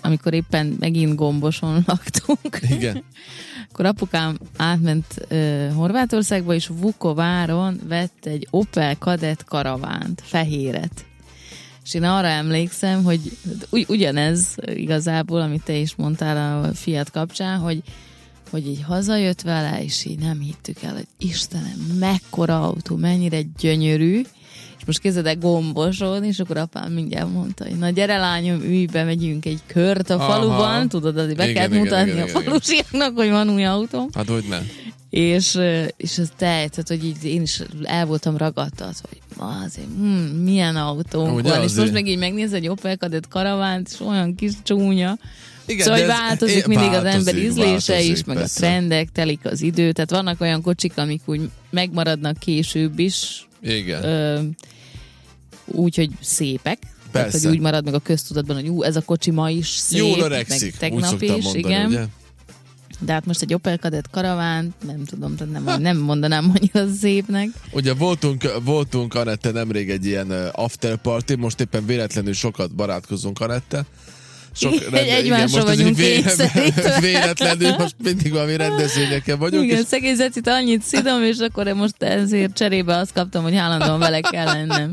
amikor éppen megint Gomboson laktunk. Igen. Akkor apukám átment Horvátországba, és Vukováron vett egy Opel Kadett karavánt, fehéret. És én arra emlékszem, hogy ugyanez igazából, amit te is mondtál a Fiat kapcsán, hogy így hazajött vele, és így nem hittük el, hogy Istenem, mekkora autó, mennyire gyönyörű, és most képzeld Gomboson, és akkor apám mindjárt mondta, hogy na gyere lányom, ülj be, megyünk egy kört a faluban, tudod, azért be kell mutatni a falusiaknak, hogy van új autó. Hát hogy nem. És ez tehát, hogy így én is el voltam ragadtat, hogy azért, milyen autónk van, és most meg így megnéz egy Opel Kadett karavánt, és olyan kis csúnya. Igen, szóval változik mindig az ember ízlése is, meg persze. A trendek, telik az idő, tehát vannak olyan kocsik, amik úgy megmaradnak később is. Igen. Úgy, hogy szépek. Persze. Tehát, hogy úgy marad meg a köztudatban, hogy ez a kocsi ma is szép. Jól öregszik, meg tegnap is, mondani, igen. Ugye? De hát most egy Opel Kadett karaván, nem tudom, nem mondanám annyira szépnek. Ugye voltunk Anette nemrég egy ilyen after party, most éppen véletlenül sokat barátkozunk Anette. Egymásra vagyunk kényszerítve. Véletlenül, most mindig valami rendezvényeken vagyunk. Igen, szegény Zecit annyit szidom, és akkor most ezért cserébe azt kaptam, hogy állandóan vele kell lennem.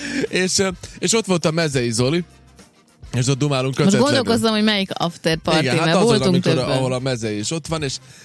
És ott volt a Mezei Zoli, és ott dumálunk kötetlenül. Most gondolkoztam, hogy melyik after party, igen, mert hát voltunk többen. Ahol a Mezei is ott van,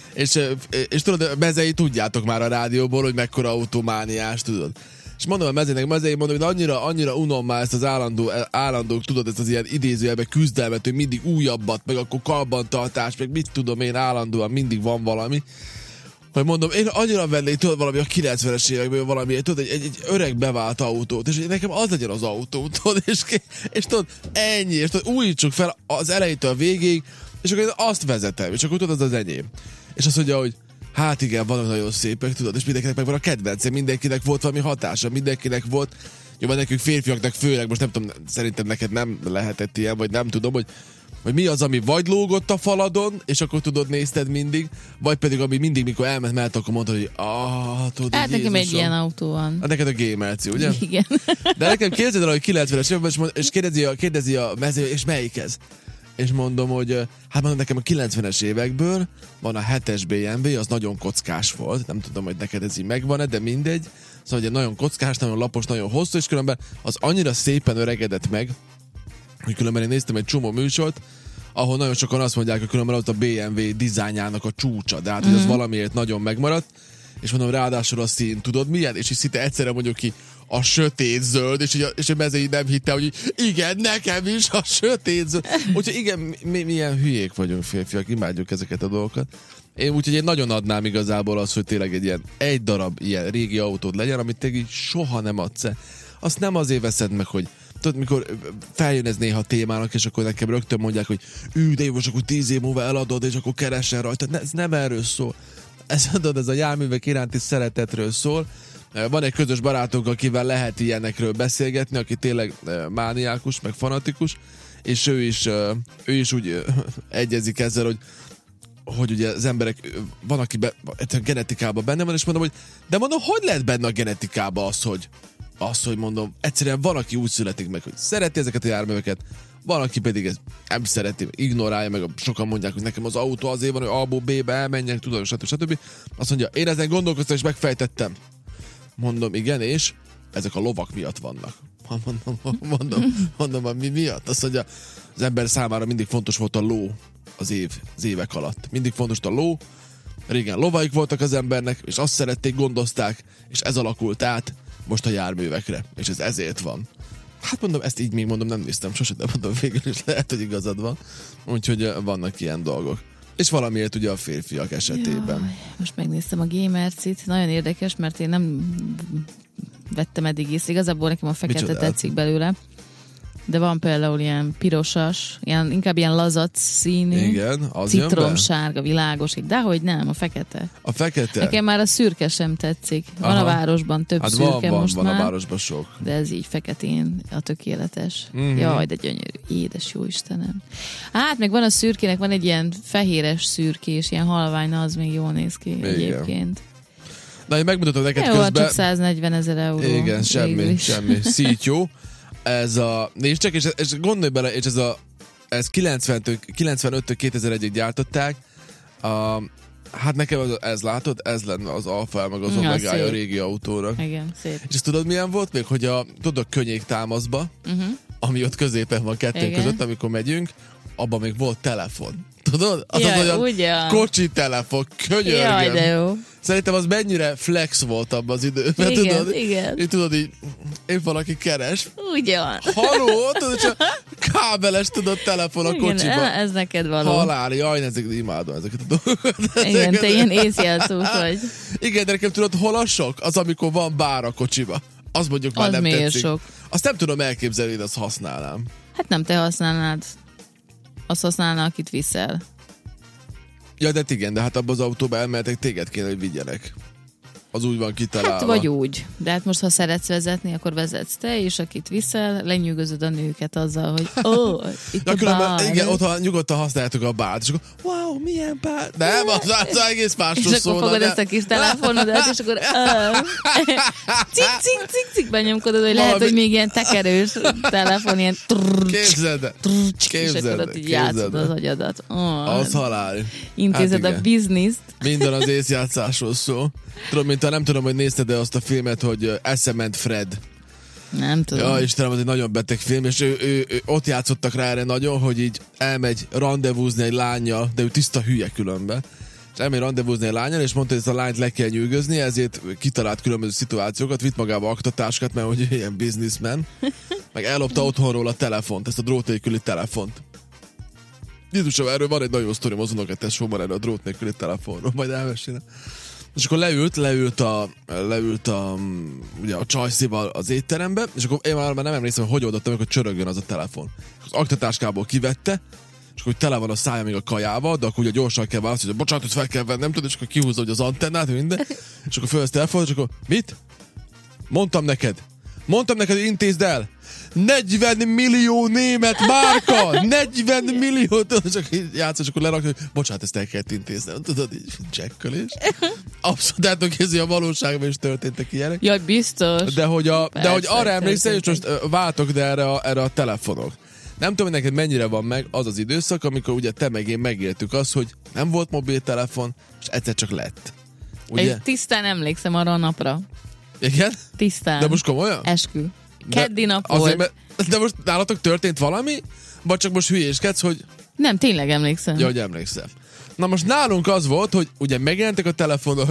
és tudod, a Mezei tudjátok már a rádióból, hogy mekkora autómániás, tudod. És mondom a Mezei, mondom, hogy annyira unom már ezt az állandó, tudod, ezt az ilyen idézőjelben küzdelmet, hogy mindig újabbat, meg akkor karbantartás, meg mit tudom én, állandóan mindig van valami. Hogy mondom, én annyira vennék, tudod, valami a 90-es évekből valami, tudod, egy öreg bevált autót, és nekem az legyen az autó, tudod, és tudod, ennyi, és tudod, újítsuk fel az elejétől a végéig, és akkor én azt vezetem, és akkor tudod, az enyém. És azt mondja, hogy hát igen, vannak nagyon szépek, tudod, és mindenkinek meg van a kedvence, mindenkinek volt valami hatása, mindenkinek volt, jó, van nekünk férfiaknak főleg, most nem tudom, szerintem neked nem lehetett ilyen, vagy nem tudom, hogy mi az, ami vagy lógott a faladon, és akkor tudod, nézted mindig, vagy pedig ami mindig, mikor elment mellett, akkor mondtad, hogy tudod, hát nekem egy ilyen autó van. Hát neked a G-merci, ugye? Igen. De nekem képzeld el, hogy 90-es években, és kérdezi a mező, és melyik ez? És mondom, hogy hát mondom, nekem a 90-es évekből van a 7-es BMW, az nagyon kockás volt, nem tudom, hogy neked ez így megvan-e, de mindegy. Szóval ugye nagyon kockás, nagyon lapos, nagyon hosszú, és különben az annyira szépen öregedett meg, hogy különben én néztem egy csomó műsort, ahol nagyon sokan azt mondják, hogy különben ott a BMW dizájnjának a csúcsa, de hát hogy az valamiért nagyon megmaradt, és mondom, ráadásul a szín, tudod milyen? És így szinte egyszerre mondjuk ki a sötét zöld, és a Mezei nem hitte, hogy igen, nekem is a sötét zöld. Úgyhogy igen, milyen hülyék vagyunk férfiak, imádjuk ezeket a dolgokat. Úgyhogy én nagyon adnám igazából az, hogy tényleg egy darab ilyen régi autód legyen, amit tényleg soha nem adsz. Azt nem azért veszed meg, hogy tudod, mikor feljön ez néha témának, és akkor nekem rögtön mondják, hogy de jó, most akkor 10 év múlva eladod, és akkor keresel rajta. Ez nem erről szól. Ez a járművek iránti szeretetről szól. Van egy közös barátunk, akivel lehet ilyenekről beszélgetni, aki tényleg mániákus, meg fanatikus, és ő is úgy egyezik ezzel, hogy ugye az emberek, van, aki genetikában benne van, és mondom, hogy lehet benne a genetikában az, hogy mondom, egyszerűen van, aki úgy születik meg, hogy szereti ezeket a járműveket, van, aki pedig ezt nem szereti, ignorálja, meg sokan mondják, hogy nekem az autó azért van, hogy A-ból B-be elmenjek, tudod, stb. Azt mondja, én ezen gondolkoztam, és megfejtettem. Mondom, igen, és ezek a lovak miatt vannak. Mondom, mi miatt? Azt mondja, az ember számára mindig fontos volt a ló az évek alatt. Mindig fontos a ló, régen lovaik voltak az embernek, és azt szerették, gondozták, és ez alakult át most a járművekre, és ez ezért van. Hát mondom, ezt így még mondom, nem néztem sose, de mondom, végül is lehet, hogy igazad van. Úgyhogy vannak ilyen dolgok. És valamiért ugye a férfiak esetében. Jaj, most megnéztem a G-mercit, nagyon érdekes, mert én nem vettem eddig észre. Igazából nekem a fekete Micsoda? tetszik belőle. De van például ilyen pirosas, inkább ilyen lazac színű. Igen, az jön be? Citromsárga, világos, dehogy nem, a fekete. A fekete? Nekem már a szürke sem tetszik. Van a városban több szürke most van már. Van a városban sok. De ez így feketén a tökéletes. Jaj, de gyönyörű. Édes jó Istenem. Hát, meg van a szürkének, van egy ilyen fehéres szürkés, ilyen halvány, az még jól néz ki egyébként. Na, én megmutatom neked jó, közben. Csak 140 000 euró. Igen, semmi. Szítyó. Nézd csak, és gondolj bele, és ez 95-től 2001-ig gyártották. Hát nekem ez látod, ez lenne az alfa, meg az omegája a régi autónak. Igen, szép. És ezt tudod milyen volt még, hogy tudod a könnyék támaszba, ami ott középen van kettőnk között, amikor megyünk, abban még volt telefon. Tudod? Az olyan kocsi telefon, könyörgöm. Jaj, de jó. Szerintem az mennyire flex volt abban az időben. Igen, tudod? igen. Így tudod, így épp valaki keres. Ugyan. Haló, tudod, csak kábeles, tudod, telefon a kocsiba. Igen, ez neked való. Halál, jaj, imádom ezeket a dolgokat. Igen, te ilyen észjelszós vagy. Igen, de nekem tudod, hol a sok? Az, amikor van bár a kocsiba. Az mondjuk már az nem tetszik. sok. Azt nem tudom elképzelni, hogy azt használnám. Hát nem te használnád. Azt használná, akit viszel. Ja, de igen, de hát abban az autóban elmehetek, téged kéne, hogy vigyenek. Az úgy van kitalálva. Hát vagy úgy. De hát most, ha szeretsz vezetni, akkor vezetsz te, és akit viszel, lenyűgözöd a nőket azzal, hogy itt a bár. Igen, ott nyugodtan használjátok a bárt, és akkor wow, milyen bár. Nem, az egész másról és szólna. akkor fogod ezt a kis telefonodat, és akkor cik benyomkodod, hogy lehet, hogy még ilyen tekerős telefon, ilyen képzeld, és akkor ott így játszod az agyadat. Az halál. Intézed a bizniszt. Minden az észjátszásról szól. Tudom, mint nem tudom, hogy nézted-e azt a filmet, hogy Eszement Fred. Nem tudom. Ja, Istenem, az egy nagyon beteg film, és ő ott játszottak rá erre nagyon, hogy így elmegy randevúzni egy lánnyal, de ő tiszta hülye különben. És elmegy randevúzni egy lánnyal, és mondta, hogy ezt a lányt le kell nyűgözni, ezért kitalált különböző szituációkat, vitt magába aktatáskát, mert hogy ilyen businessman, meg ellopta otthonról a telefont, ezt a drót nélküli telefont. Jézusom, erről van egy nagyon sztorim az Unokatás showban erről a drót nélküli telefonról, majd elmesélem. És akkor leült ugye a csajszival az étterembe, és akkor én már nem emlékszem, hogy oldottam, amikor csörögjön az a telefon. Az aktatáskából kivette, és akkor tele van a szája még a kajával, de akkor ugye gyorsan kell válaszolni, hogy bocsánat, ezt fel kell vennem, tudod, és akkor kihúzza ugye az antennát, minden, és akkor fölvesz telefon, és akkor mit? Mondtam neked, hogy intézd el! 40 millió német márka! 40 millió! Csak játszol, és akkor lerakja, hogy bocsánat, ezt el kellett intéznem. Tudod, így csekkölés. Abszolút átokkézni a valóságban is történtek ilyenek. Jaj, biztos. De hogy arra emlékszel, és most váltok, de erre a telefonok. Nem tudom, hogy neked mennyire van meg az az időszak, amikor ugye te meg én megéltük azt, hogy nem volt mobiltelefon, és egyszer csak lett. Ugye? Én tisztán emlékszem arra a napra. Igen? Tisztán. De most komolyan? Eskü. Keddi nap volt. De most nálatok történt valami? Vagy csak most hülyéskedsz, hogy... Nem, tényleg emlékszem. Ja, hogy emlékszem. Na most nálunk az volt, hogy ugye megjelentek a telefonok,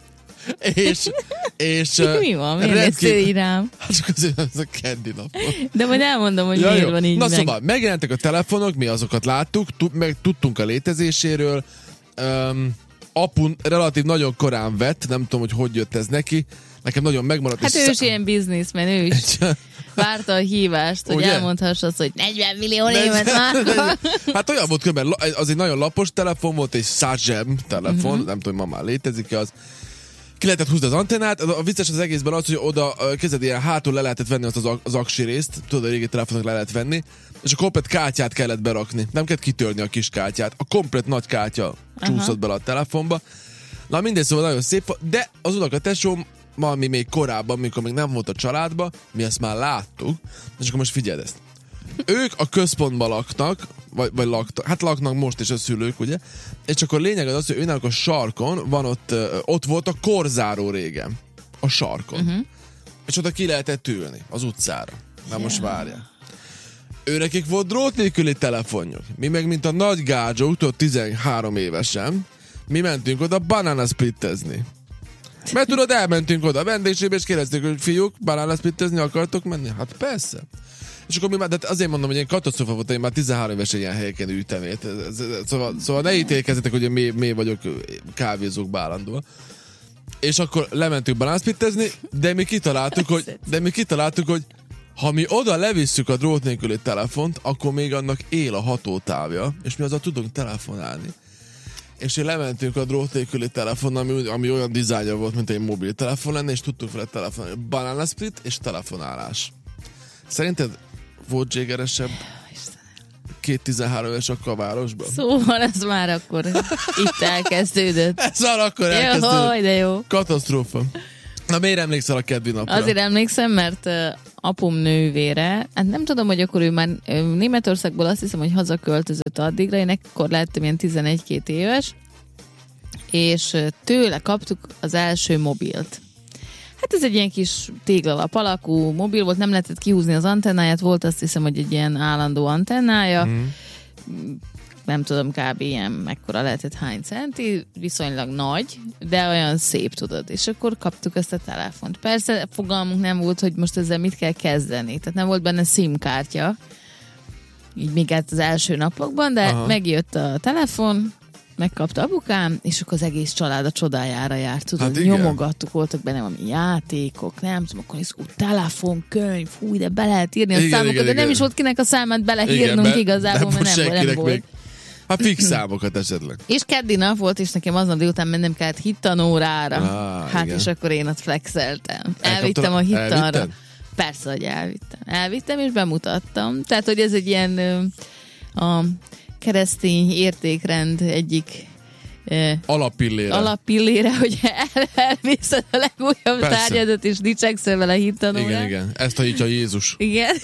és mi van? Miért néztél rám? Hát csak azért ez a keddi nap volt. De majd elmondom, hogy miért van így. Na szóval, megjelentek a telefonok, mi azokat láttuk, meg tudtunk a létezéséről. Apun relatív nagyon korán vett, nem tudom, hogy jött ez neki. Nekem nagyon megmaradt. Hát ő is ilyen businessman, ő is várta a hívást, hogy elmondhass azt, hogy 40 millió német már. Hát olyan volt különben, az egy nagyon lapos telefon volt, egy Sagem telefon, nem tudom, hogy ma már létezik-e az. Ki lehetett húzni az antennát, a vicces az egészben az, hogy oda kezded ilyen hátul le lehetett venni azt az aksi részt, tudod, a régi telefonok le lehet venni, és a komplet kártyát kellett berakni. Nem kellett kitörni a kis kártyát. A komplet nagy kártya csúszott bele a telefonba. Na mindegy, szóval nagyon szép, de az unokatesóm mi még korábban, mikor még nem volt a családban, mi ezt már láttuk, és akkor most figyeld ezt. Ők a központban laknak, vagy laktak, hát laknak most is a szülők, ugye? És akkor lényeg az, hogy őnek a sarkon van ott volt a korzáró régen. A sarkon. És oda ki lehetett ülni, az utcára. Na most várjál. Őnekik volt drót nélküli telefonjuk. Mi meg, mint a nagy gágyók, 13 évesen, mi mentünk oda banana splittezni. Mert tudod, elmentünk oda a vendégségbe, és kérdeztük, hogy fiúk, banana splittezni akartok menni? Hát persze. És akkor mi már, de azért mondom, hogy én katasztrófa volt, én már 13 évesen ilyen helyeken ültem. Szóval ne ítélkezzetek, hogy én mély vagyok kávézókba állandóan. És akkor lementünk banana splittezni, de mi kitaláltuk, hogy ha mi oda levisszük a drót nélküli telefont, akkor még annak él a hatótávja, és mi azzal tudunk telefonálni. És én lementünk a drót nélküli telefonnal, ami olyan dizájnja volt, mint egy mobiltelefon lenne, és tudtuk vele telefonálni. Banana split és telefonálás. Szerinted volt zségeresebb 13 évesak a városban? Szóval ez már akkor itt elkezdődött. Ez már akkor elkezdődött. Jó, de jó. Katasztrófa. Na miért emlékszel a keddi napra? Azért emlékszem, mert apum nővére, hát nem tudom, hogy akkor ő már Németországból azt hiszem, hogy hazaköltözött addigra, én ekkor lettem ilyen 11-2 éves, és tőle kaptuk az első mobilt. Hát ez egy ilyen kis téglalap alakú mobil volt, nem lehetett kihúzni az antennáját, volt azt hiszem, hogy egy ilyen állandó antennája, nem tudom, kb. Ilyen mekkora lehetett, hány centi, viszonylag nagy, de olyan szép, tudod. És akkor kaptuk ezt a telefont. Persze fogalmunk nem volt, hogy most ezzel mit kell kezdeni. Tehát nem volt benne SIM-kártya, így még át az első napokban, de megjött a telefon, megkapta apukám, és akkor az egész család a csodájára járt, tudod, hát nyomogattuk, voltak benne valami játékok, nem tudom, akkor telefonkönyv, fúj, de be lehet írni a számokat, de nem is volt kinek a számát beleírnunk igazából, mert nem volt. Még. Hát fix számokat esetleg. És keddi nap volt, és nekem aznap délután mennem kellett hittanórára. Hát igen. És akkor én ott flexeltem. Elvittem a hittanra. Persze, hogy elvittem. Elvittem, és bemutattam. Tehát, hogy ez egy ilyen a keresztény értékrend egyik alappillére, hogy elviszed a legújabb tárgyadat, és dicsekszel vele hittanórán. Igen. Ezt tanítja Jézus. Igen.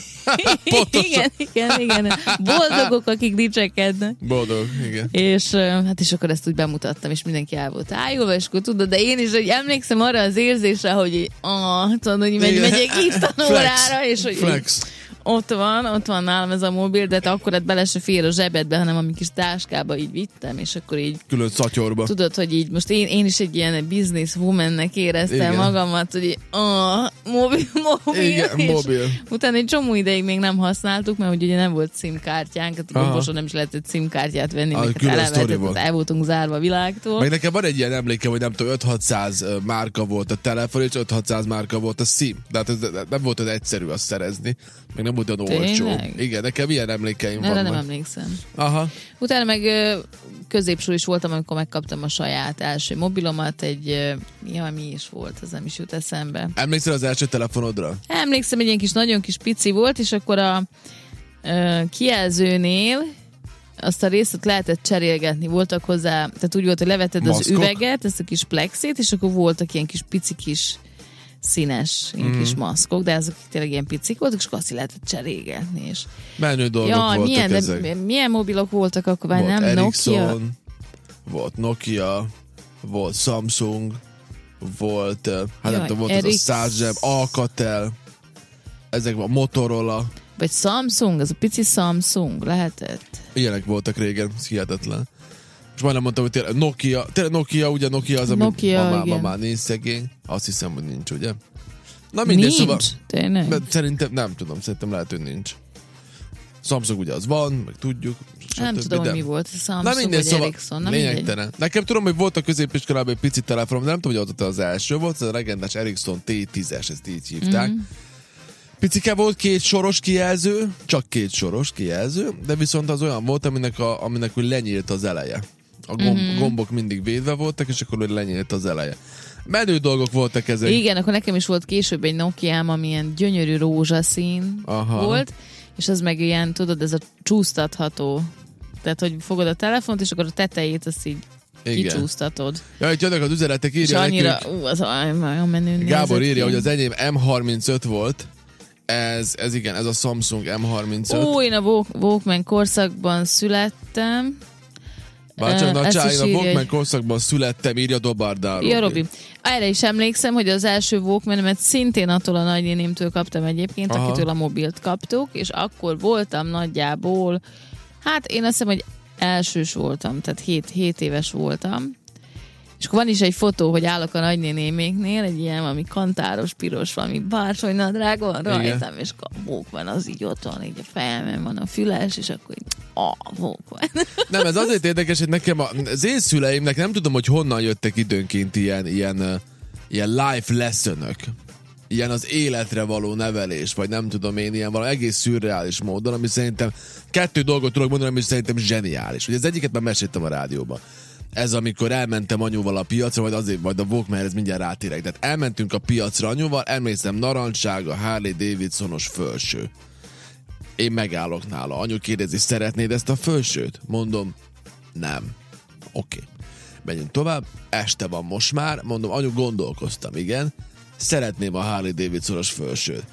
igen. Boldogok, akik dicsekednek. Boldog, igen. És hát és akkor ezt úgy bemutattam, és mindenki el volt ájulva, és akkor tudod, de én is, hogy emlékszem arra az érzésre, hogy tudod, hogy megyek hittanórára, és hogy flex. Ott van nálam ez a mobil, de akkor hát bele se fér a zsebedbe, hanem a mi kis táskába így vittem, és akkor így... Külön szatyorba. Tudod, hogy így most én is egy ilyen business womannek éreztem magamat, hogy mobil. Igen, mobil. Utána egy csomó ideig még nem használtuk, mert ugye nem volt SIM-kártyánk, hát Gomboson nem is lehetett SIM-kártyát venni, még el voltunk zárva a világtól. Meg nekem van egy ilyen emlékem, hogy nem tudom, 5-600 márka volt a telefon, és 5-600 márka volt a SIM. De hát ez nem volt az egyszerű azt szerezni. Még nem volt olyan olcsó. Igen, nekem ilyen emlékeim vannak. Nem emlékszem. Aha. Utána meg középső is voltam, amikor megkaptam a saját első mobilomat, mi is volt, az nem is jut eszembe. Emlékszel az első telefonodra? Emlékszem, egy ilyen kis, nagyon kis pici volt, és akkor a kijelzőnél azt a részt lehetett cserélgetni. Voltak hozzá, tehát úgy volt, hogy levetted az üveget, ezt a kis plexit, és akkor voltak ilyen kis pici kis színes, ilyen kis maszkok, de azok tényleg ilyen picik voltak, és akkor azt lehetett cserélgetni. És... Menő dolgok voltak ezek. Milyen mobilok voltak akkor? Volt nem Ericsson, Nokia? Volt Nokia, volt Samsung, volt, nem tudom, volt ez a Sargem, Alcatel, ezek a Motorola. Vagy Samsung, ez a pici Samsung lehetett. Ilyenek voltak régen, ez hihetetlen. És majdnem mondtam, hogy tényleg Nokia, ugye Nokia az, ami ma már nincs szegény. Azt hiszem, hogy nincs, ugye? Na mindegy, nincs? Szóval, tényleg? Szerintem, nem tudom, szerintem lehet, hogy nincs. Samsung ugye az van, meg tudjuk. Nem tudom, hogy mi volt, Samsung na mindegy, vagy Ericsson. Na lényegtelen. Nekem tudom, hogy volt a középiskolában egy pici telefonom, de nem tudom, hogy az első volt, ez a legendás Ericsson T10-es, ezt így hívták. Picike volt, 2 soros kijelző, csak 2 soros kijelző, de viszont az olyan volt, aminek úgy lenyílt az eleje. A gombok mindig védve voltak, és akkor úgy lenyílt az eleje. Menő dolgok voltak ezek. Igen, akkor nekem is volt később egy Nokiám, ami ilyen gyönyörű rózsaszín volt, és az meg ilyen, tudod, ez a csúsztatható. Tehát, hogy fogod a telefont, és akkor a tetejét azt így kicsúsztatod. Ja, itt jönnek az üzenetek, írja és annyira, az olyan menő Gábor írja, hogy az enyém M35 volt. Ez igen, ez a Samsung M35. Ó, én a Walkman korszakban születtem. Bárcsak a Walkman korszakban születtem, írja Dobardár. Ja, Robi. Erre is emlékszem, hogy az első Walkman-emet szintén attól a nagynénémtől kaptam egyébként, akitől a mobilt kaptuk, és akkor voltam nagyjából, hát én azt hiszem, hogy elsős voltam, tehát 7 éves voltam. És akkor van is egy fotó, hogy állok a nagynénéméknél, egy ilyen valami kantáros, piros, valami bársonynadrág van rajtam, és a Walkman az így ott van, így a fejemen van a füles, és akkor így Walkman. Nem, ez azért érdekes, hogy nekem az én szüleimnek nem tudom, hogy honnan jöttek időnként ilyen life lessonök. Ilyen az életre való nevelés, vagy nem tudom én, ilyen valami egész szürreális módon, ami szerintem 2 dolgot tudok mondani, ami szerintem zseniális. Ugye az egyiket már meséltem a rádióban. Ez amikor elmentem anyuval a piacra, vagy a Walkmanhez mindjárt rátérek. Tehát elmentünk a piacra anyuval, emlékszem narancssárga Harley Davidsonos fölső. Én megállok nála. Anyu kérdezi, szeretnéd ezt a fölsőt? Mondom, nem. Oké. Megyünk tovább. Este van most már. Mondom, anyu, gondolkoztam, igen. Szeretném a Harley Davidsonos fölsőt.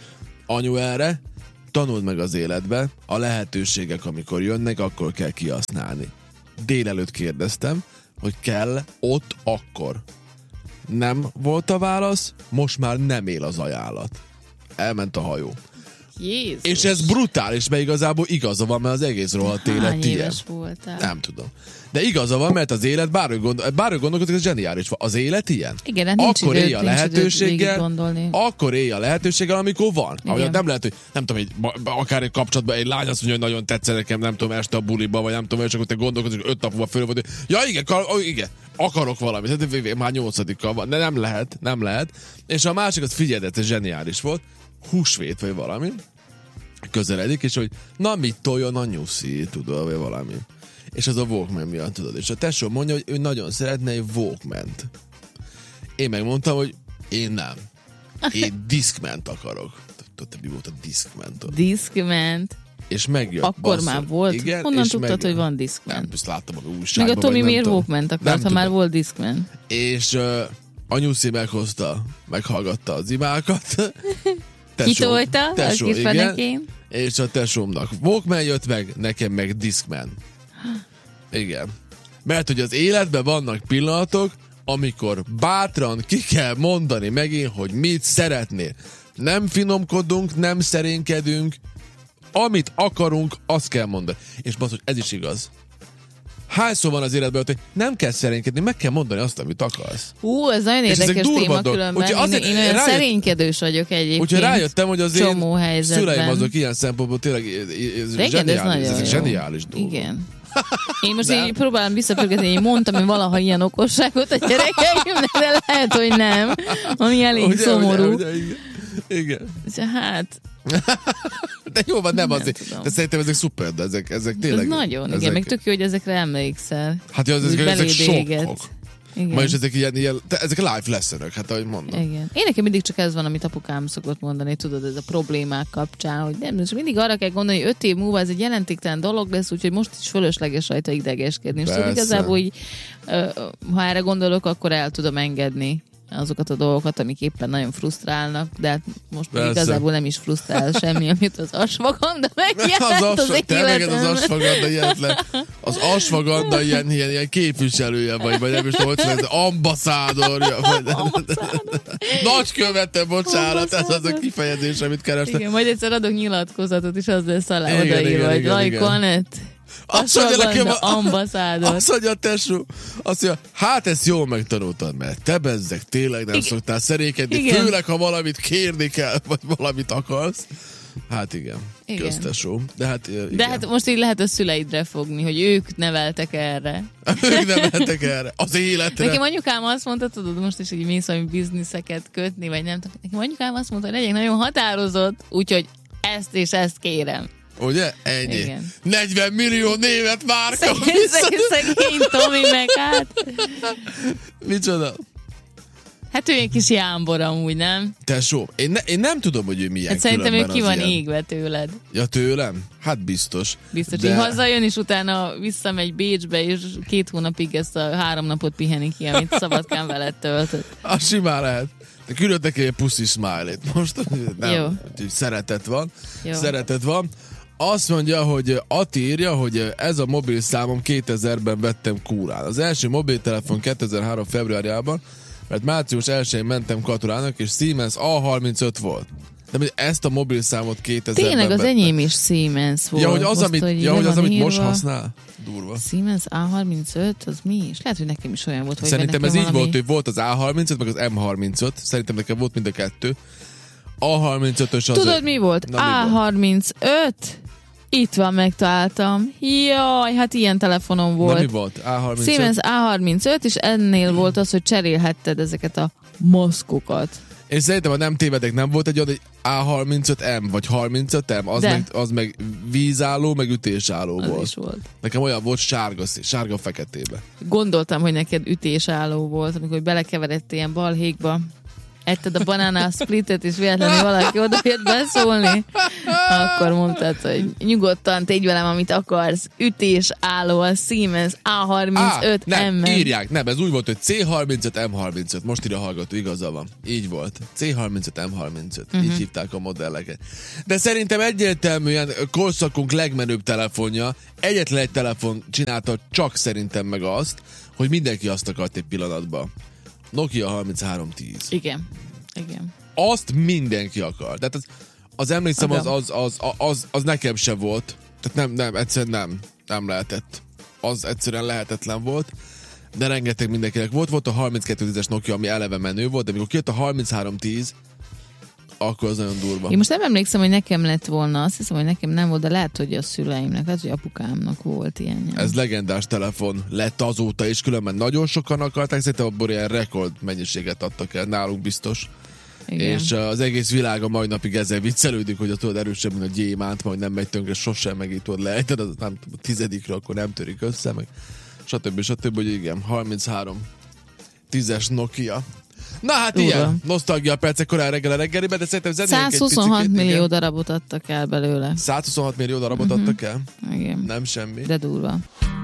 anyu erre, tanuld meg az életbe, a lehetőségek, amikor jönnek, akkor kell kihasználni. Délelőtt kérdeztem, hogy kell ott akkor. Nem volt a válasz, most már nem él az ajánlat. Elment a hajó. Jézus. És ez brutális, mert igazából igaza van, mert az egész rohadt élet Hány ilyen. éves voltál? Nem tudom. De igaza van, mert az élet, bárhogy gondolkodik, ez zseniális. Az élet ilyen. Igen, hát nincs akkor időt, élj a lehetőséggel, amikor élj a lehetőséggel, amikor van. Ahogy nem lehet, hogy nem tudom, akár egy kapcsolatban egy lány azt mondja, hogy nagyon tetszene nekem, nem tudom, este a buliba, vagy nem tudom, és akkor te gondolkozol, hogy 5 nap múlva föl vagy. Ja, igen, akarok valamit. Hát, már 8-kal van, de nem lehet. És a másik, az figyeld, ez zseniális volt. Húsvét vagy valami. Közeledik, és hogy na mit toljon a nyuszi, tudod, vagy valami. És az a Walkman miatt, tudod. És a tesó mondja, hogy ő nagyon szeretne egy Walkman-t. Én megmondtam, hogy én nem. Én Discman-t akarok. Tudod, mi volt a Discman? Discman-t? És megjött. Akkor már volt? Igen, honnan tudtad, hogy van Discman? Nem, ezt láttam a újságban. Meg a Tomi miért Walkman-t akart, ha már volt Discman? És a nyuszi meghozta, meghallgatta az imákat. Kitolta a kis fenekén. És a tesómnak Walkman jött meg, nekem meg Discman. Igen. Mert hogy az életben vannak pillanatok, amikor bátran ki kell mondani megint, hogy mit szeretnél. Nem finomkodunk, nem szerénkedünk, amit akarunk, azt kell mondani. És basszus, ez is igaz. Hányszor van az életben, hogy nem kell szerénykedni, meg kell mondani azt, amit akarsz. Ez nagyon érdekes téma különben. Én olyan szerénykedős vagyok egyébként. Úgyhogy rájöttem, hogy az én szüleim azok ilyen szempontból tényleg zseniális dolgok. Igen. Én most így próbálom visszapörgetni, én mondtam, hogy valaha ilyen okosságot a gyerekeimnek, de lehet, hogy nem. Ami elég szomorú. Igen. Hát... De jó van, nem azért. Tudom. De szerintem ezek szuper, de ezek tényleg... Ez nagyon, igen, meg tök jó, hogy ezekre emlékszel. Hát ezek sokkok. Ma is ezek ezek life lessonok, hát ahogy mondom. Igen. Én nekem mindig csak ez van, amit apukám szokott mondani, tudod, ez a problémák kapcsán, hogy nem, és mindig arra kell gondolni, hogy 5 év múlva ez egy jelentéktelen dolog lesz, úgyhogy most is fölösleges rajta idegeskedni. És szóval igazából, hogy ha erre gondolok, akkor el tudom engedni azokat a dolgokat, amik éppen nagyon frusztrálnak, de hát most igazából nem is frusztrál semmi, amit az asfaganda megjelent az életemben. Az asfaganda jelent le. Az asfaganda ilyen képviselője vagy nem is tudom, hogy ez ambaszádorja. Nagykövete, bocsánat, ez az a kifejezés, amit kerestem. Igen, majd egyszer adok nyilatkozatot, és az lesz alá odaírva, hogy Lajko Anett. Ambaszádor. Azt mondja a tesó, azt mondja, hát ezt jól megtanultad, mert te bezzeg tényleg nem szoktál szerékedni, főleg ha valamit kérni kell, vagy valamit akarsz. Hát igen. Köztesó. De hát most így lehet a szüleidre fogni, hogy ők neveltek erre. Ők neveltek erre. Az életre. Nekem anyukám azt mondta, tudod, most is így mész valami bizniszeket kötni, vagy nem tudom. Nekem anyukám azt mondta, hogy legyek nagyon határozott, úgyhogy ezt és ezt kérem. Ugye? Ennyi. Igen. 40 millió névet márka. Szegény Tomi meg hát. Micsoda? Hát ő egy kis jámbor amúgy, nem? Tesó, én nem tudom, hogy ő milyen. Hát szerintem ő ki van ilyen. égve tőled. Ja, tőlem? Hát biztos. Biztos, hogy hazajön, és utána visszamegy Bécsbe, és 2 hónapig ezt a 3 napot piheni ki, amit Szabadkán veled töltött. Az simán lehet. De küldöttek egy pussy smile-t most. Nem, jó. Szeretet van. Jó. Szeretet van. Azt mondja, hogy Ati írja, hogy ez a mobil számom 2000-ben vettem kúrán. Az első mobiltelefon 2003. februárjában, mert március 1-én mentem katurának, és Siemens A35 volt. De ezt a mobil számot 2000-ben tényleg az vettem. enyém is Siemens volt. Ja, hogy az, amit most használ? Durva. Siemens A35, az mi is? Lehet, hogy nekem is olyan volt. Szerintem ez így volt, hogy volt az A35, meg az M35. Szerintem nekem volt mind a kettő. A35-ös az... Tudod, mi volt? A35? Itt van, megtaláltam. Jaj, hát ilyen telefonom volt. Na, mi volt? A35? Siemens A35, és ennél volt az, hogy cserélhetted ezeket a maszkokat. Én szerintem, ha nem tévedek, nem volt egy olyan, hogy A35M, vagy 35M, az meg vízálló, meg ütésálló az volt. Is volt. Nekem olyan volt sárga-feketébe. Gondoltam, hogy neked ütésálló volt, amikor belekeveredtél ilyen balhékba. etted a banana splitet, és véletlenül valaki oda jött beszólni, akkor mondtad, hogy nyugodtan tégy velem, amit akarsz. Ütés álló a Siemens A35 nem, M. írják, nem, ez úgy volt, hogy C35 M35, most írja a hallgató, igaza van. Így volt. C35 M35, így hívták a modelleket. De szerintem egyértelműen korszakunk legmenőbb telefonja, egyetlen egy telefon csinálta csak szerintem meg azt, hogy mindenki azt akart egy pillanatban. Nokia 3310. Igen. Azt mindenki akar. Tehát az emlékszem, az nekem se volt. Tehát nem, egyszerűen nem lehetett. Az egyszerűen lehetetlen volt. De rengeteg mindenkinek volt. Volt a 3210-es Nokia, ami eleve menő volt, de amikor kijött a 3310, akkor az nagyon durva. Én most nem emlékszem, hogy nekem lett volna, azt hiszem, hogy nekem nem volt, de lehet, hogy a szüleimnek, lehet, hogy apukámnak volt ilyen. Ez legendás telefon lett azóta, és különben nagyon sokan akarták, szerintem abból ilyen rekord mennyiséget adtak el, nálunk biztos. Igen. És az egész világ a mai napig ezzel viccelődik, hogy tudod erősebb, mint a gyémánt, majd nem megy tönkre sosem, meg így tudod lejted, az nem tudom, a 10-re akkor nem törik össze, meg stb. Hogy igen, 33 10-es Nokia. Na hát ilyen, nosztalgia percek korán reggel a reggeliben, de szerintem zenéljünk egy 126 millió darabot adtak el belőle. 126 millió darabot adtak el? Igen. Nem semmi. De durva.